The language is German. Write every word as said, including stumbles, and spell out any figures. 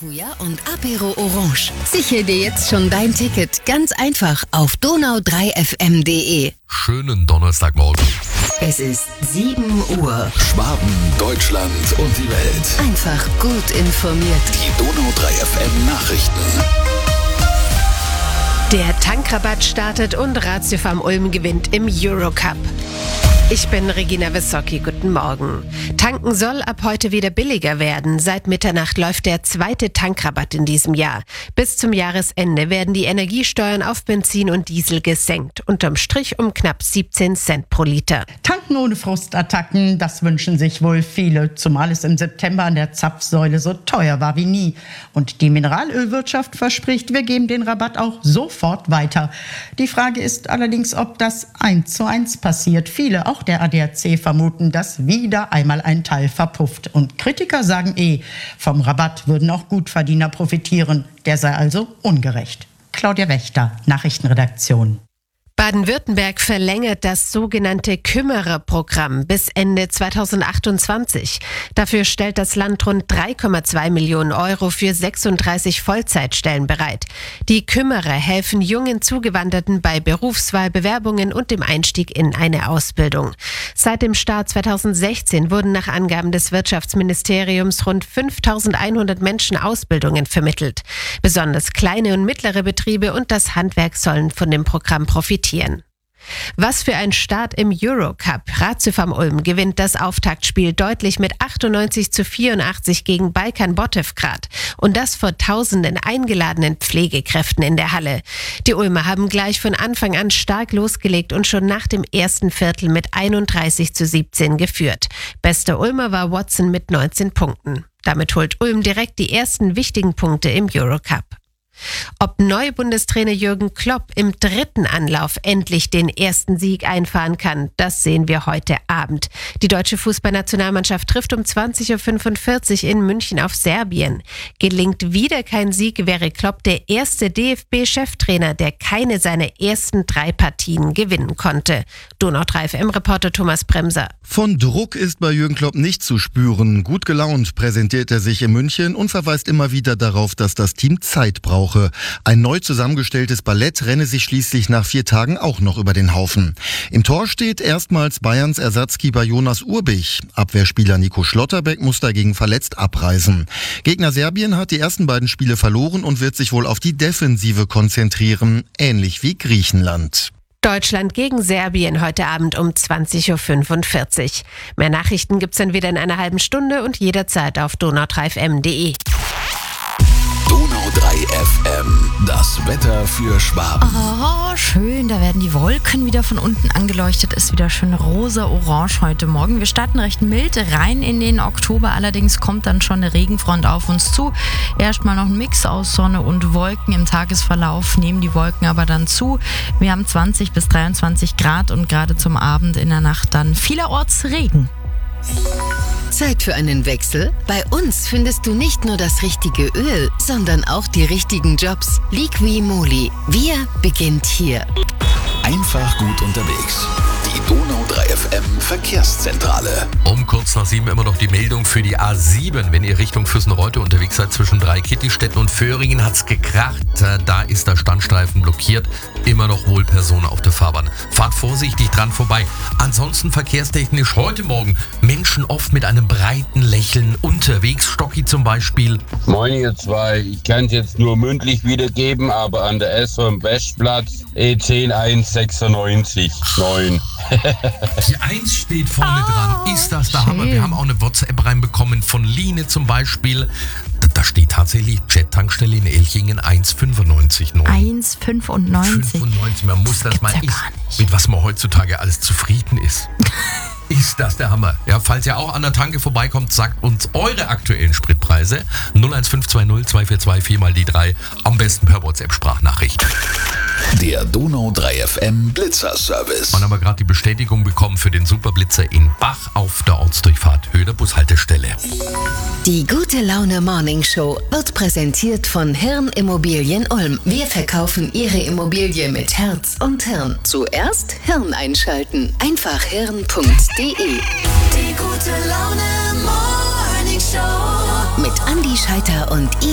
Maracuja und Apero Orange. Sichere dir jetzt schon dein Ticket ganz einfach auf donau drei f m punkt de. Schönen Donnerstagmorgen. Es ist sieben Uhr. Schwaben, Deutschland und die Welt. Einfach gut informiert. Die Donau drei F M Nachrichten. Der Tankrabatt startet und Ratiofarm Ulm gewinnt im Eurocup. Ich bin Regina Wissocki, guten Morgen. Tanken soll ab heute wieder billiger werden. Seit Mitternacht läuft der zweite Tankrabatt in diesem Jahr. Bis zum Jahresende werden die Energiesteuern auf Benzin und Diesel gesenkt. Unterm Strich um knapp siebzehn Cent pro Liter. Tanken ohne Frustattacken, das wünschen sich wohl viele. Zumal es im September an der Zapfsäule so teuer war wie nie. Und die Mineralölwirtschaft verspricht, wir geben den Rabatt auch sofort weiter. Die Frage ist allerdings, ob das eins zu eins passiert. Viele, auch der A D A C, vermuten, dass wieder einmal ein Teil verpufft. Und Kritiker sagen eh, vom Rabatt würden auch Gutverdiener profitieren. Der sei also ungerecht. Claudia Wächter, Nachrichtenredaktion. Baden-Württemberg verlängert das sogenannte Kümmerer-Programm bis Ende zweitausendachtundzwanzig. Dafür stellt das Land rund drei Komma zwei Millionen Euro für sechsunddreißig Vollzeitstellen bereit. Die Kümmerer helfen jungen Zugewanderten bei Berufswahl, Bewerbungen und dem Einstieg in eine Ausbildung. Seit dem Start zweitausendsechzehn wurden nach Angaben des Wirtschaftsministeriums rund fünftausendeinhundert Menschen Ausbildungen vermittelt. Besonders kleine und mittlere Betriebe und das Handwerk sollen von dem Programm profitieren. Was für ein Start im Eurocup. Ratiofarm Ulm gewinnt das Auftaktspiel deutlich mit achtundneunzig zu vierundachtzig gegen Balkan Botevgrad. Und das vor tausenden eingeladenen Pflegekräften in der Halle. Die Ulmer haben gleich von Anfang an stark losgelegt und schon nach dem ersten Viertel mit einunddreißig zu siebzehn geführt. Bester Ulmer war Watson mit neunzehn Punkten. Damit holt Ulm direkt die ersten wichtigen Punkte im Eurocup. Ob Neubundestrainer Jürgen Klopp im dritten Anlauf endlich den ersten Sieg einfahren kann, das sehen wir heute Abend. Die deutsche Fußballnationalmannschaft trifft um zwanzig Uhr fünfundvierzig in München auf Serbien. Gelingt wieder kein Sieg, wäre Klopp der erste D F B-Cheftrainer, der keine seiner ersten drei Partien gewinnen konnte. Donau drei F M-Reporter Thomas Bremser. Von Druck ist bei Jürgen Klopp nicht zu spüren. Gut gelaunt präsentiert er sich in München und verweist immer wieder darauf, dass das Team Zeit braucht. Ein neu zusammengestelltes Ballett renne sich schließlich nach vier Tagen auch noch über den Haufen. Im Tor steht erstmals Bayerns Ersatzkeeper Jonas Urbich. Abwehrspieler Nico Schlotterbeck muss dagegen verletzt abreisen. Gegner Serbien hat die ersten beiden Spiele verloren und wird sich wohl auf die Defensive konzentrieren, ähnlich wie Griechenland. Deutschland gegen Serbien heute Abend um zwanzig Uhr fünfundvierzig. Mehr Nachrichten gibt's dann wieder in einer halben Stunde und jederzeit auf donau drei f m punkt de. Donau drei F M, das Wetter für Schwaben. Oh, schön, da werden die Wolken wieder von unten angeleuchtet. Ist wieder schön rosa-orange heute Morgen. Wir starten recht mild rein in den Oktober. Allerdings kommt dann schon eine Regenfront auf uns zu. Erstmal noch ein Mix aus Sonne und Wolken. Im Tagesverlauf nehmen die Wolken aber dann zu. Wir haben zwanzig bis dreiundzwanzig Grad und gerade zum Abend in der Nacht dann vielerorts Regen. Zeit für einen Wechsel? Bei uns findest du nicht nur das richtige Öl, sondern auch die richtigen Jobs. Liqui Moly. Wir beginnt hier. Einfach gut unterwegs. Die Donau drei F M Verkehrszentrale. Um kurz nach sieben immer noch die Meldung für die A sieben. Wenn ihr Richtung Füssen-Reute unterwegs seid, zwischen Dreikittelstetten und Föhringen hat's gekracht. Da ist der Standstreifen blockiert. Immer noch wohl Personen auf der Fahrbahn. Fahrt vorsichtig dran vorbei. Ansonsten verkehrstechnisch heute Morgen Menschen oft mit einem breiten Lächeln unterwegs. Stocki zum Beispiel. Moin ihr zwei, ich kann es jetzt nur mündlich wiedergeben, aber an der S V im Westplatz E zehn eins sechsundneunzig neun. Die eins steht vorne dran. Ist das der Hammer? Wir haben auch eine WhatsApp reinbekommen von Line zum Beispiel. Da, da steht tatsächlich Jet-Tankstelle in Elchingen eins fünfundneunzig neun. eins fünfundneunzig. fünfundneunzig. Man muss das, das mal, ja ist, mit was man heutzutage alles zufrieden ist. Ist das der Hammer? Ja, falls ihr auch an der Tanke vorbeikommt, sagt uns eure aktuellen Spritpreise. null eins fünf zwei null zwei vier zwei vier mal die drei. Am besten per WhatsApp-Sprachnachricht. Der Donau drei F M Blitzer-Service. Man haben gerade die Bestätigung bekommen für den Superblitzer in Bach auf der Ortsdurchfahrt Höhe der Bushaltestelle. Die gute Laune Morning Show wird präsentiert von Hirn Immobilien Ulm. Wir verkaufen Ihre Immobilie mit Herz und Hirn. Zuerst Hirn einschalten. Einfach hirn punkt de. Die gute Laune Morning Show mit Andi Scheiter und